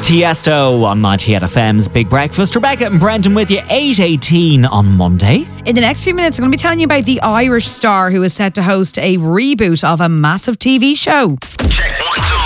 Tiesto on 98 FM's Big Breakfast. Rebecca and Brendan with you, 8:18 on Monday. In the next few minutes, I'm going to be telling you about the Irish star who is set to host a reboot of a massive TV show. Check 1, 2.